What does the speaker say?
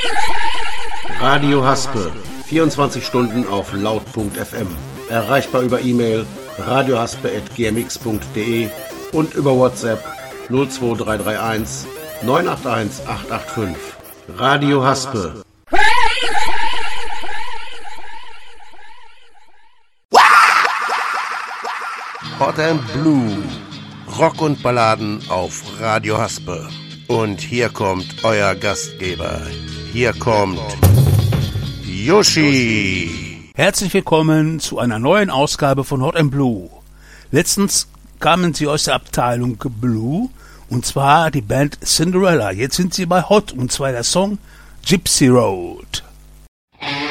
Radio Haspe, 24 Stunden auf laut.fm. Erreichbar über E-Mail radiohaspe@gmx.de und über WhatsApp 02331 981 885. Radio Haspe. Hot and Blue. Rock und Balladen auf Radio Haspe. Und hier kommt euer Gastgeber. Hier kommt Yoshi. Herzlich willkommen zu einer neuen Ausgabe von Hot and Blue. Letztens kamen sie aus der Abteilung Blue, und zwar die Band Cinderella. Jetzt sind sie bei Hot, und zwar der Song Gypsy Road.